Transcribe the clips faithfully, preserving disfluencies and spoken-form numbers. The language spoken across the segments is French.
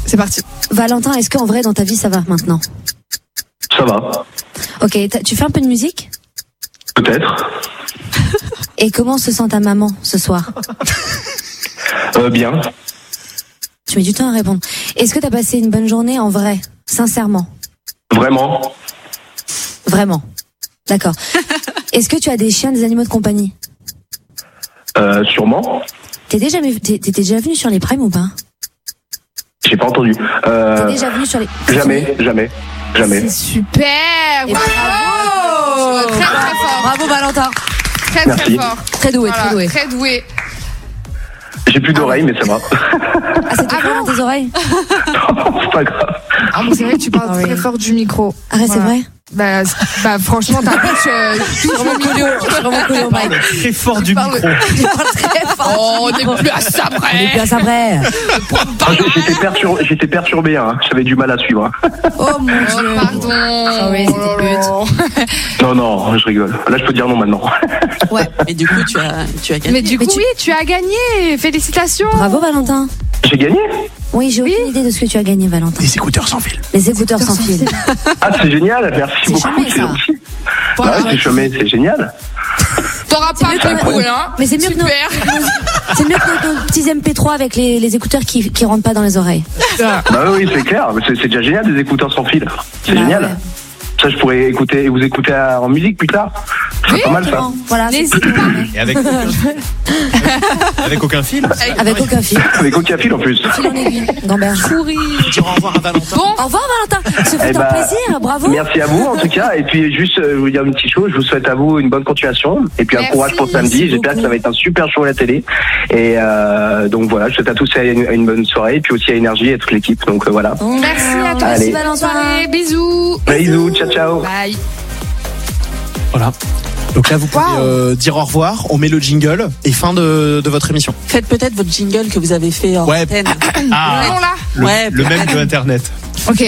C'est parti. Valentin, est-ce qu'en vrai, dans ta vie, ça va maintenant? Ça va. Ok, tu fais un peu de musique? Peut-être. Et comment se sent ta maman ce soir? Euh, bien. Tu mets du temps à répondre. Est-ce que t'as passé une bonne journée en vrai? Sincèrement? Vraiment. Vraiment. D'accord. Est-ce que tu as des chiens, des animaux de compagnie? Euh, sûrement. T'es déjà, t'es, t'es déjà venu sur les primes ou pas? J'ai pas entendu. Euh, T'es déjà venu sur les... Jamais, jamais, jamais. C'est super. Et Bravo. Très très fort. Bravo Valentin. Très Merci. très fort. Très doué, Voilà, très doué. Très doué. J'ai plus d'oreilles, mais ça va. Ah, c'est tout Ah fort bon dans tes oreilles? C'est pas grave. Ah, mais c'est vrai que tu parles Ah oui. très fort du micro. Arrête, c'est Voilà. vrai? Bah, c'est- bah franchement, ta bouche euh, touche le micro. Vraiment collé au mic. Très fort du Parle- micro. Tu parles très fort. Oh, on n'est plus à ça On est près. plus à ça près. Ah, j'ai- J'étais perturbé, j'étais perturbé, hein. J'avais du mal à suivre. hein. Oh mon Oh, dieu. pardon. Sorry, c'était Oh là là. Non, non, je rigole. Là, je peux dire non maintenant. Ouais. Mais du coup, tu as, tu as gagné. Mais du coup, Mais tu- oui, tu as gagné. Félicitations. Bravo Valentin. J'ai gagné? Oui, j'ai aucune idée de ce que tu as gagné Valentin. Les écouteurs sans fil. Les écouteurs sans fil. Ah, c'est génial, merci C'est beaucoup. jamais, C'est ça. gentil. Voilà. Ah, ouais, c'est chômé, c'est génial. T'auras pas mieux que- de coup, hein. Mais c'est mieux que nos, Super. c'est mieux que nos, nos petits M P trois avec les, les écouteurs qui, qui rentrent pas dans les oreilles. Bah oui, c'est clair. C'est c'est déjà génial, des écouteurs sans fil. C'est Bah génial. ouais. Ça, je pourrais écouter, vous écouter à- en musique plus tard. C'est Oui, pas mal, ça. Exactement. Voilà. c'est- N'hésite pas. Et avec aucun, avec aucun fil. Avec aucun fil. Avec aucun fil, en plus. Fil en aiguille. Gamberge. Dire au revoir à Valentin. Bon, Au revoir Valentin. Ce fut Eh un bah, plaisir. Bravo. Merci à vous, en tout cas. Et puis, juste, euh, vous dire une petite chose. Je vous souhaite à vous une bonne continuation. Et puis, un Merci, courage pour samedi. merci J'espère que beaucoup. ça va être un super show à la télé. Et euh, donc, voilà. Je souhaite à tous une, une bonne soirée. Et puis aussi à Énergie et à toute l'équipe. Donc, euh, voilà. merci à toi. Allez. Bonne soirée. Bisous. Bisous. Ciao, ciao. Bye. Voilà. Donc là, vous pouvez Wow. euh, dire au revoir. On met le jingle et fin de, de votre émission. Faites peut-être votre jingle que vous avez fait en Ouais. antenne. Ah, Non, là. le, Ouais, le même de Internet. Ok.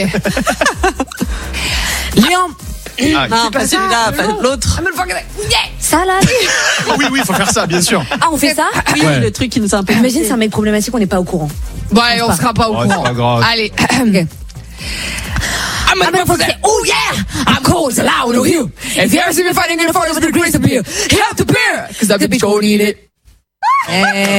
Liam. Ah, Non, pas celui-là, pas l'autre. Ça là. oui, oui, il faut faire ça, bien sûr. Ah, on fait ça? Oui, Ouais. le truc qui nous a un peu. Imagine, c'est un mec problématique, on n'est pas au courant. Bon, allez, on sera pas au Oh, c'est courant. pas grave. Allez. Ok. I'm gonna put that. Oh yeah, I'm cold, so loud on you. If you ever see me fighting in the forest with the grease of beer, you have to bear, cause the bitch gon' need it.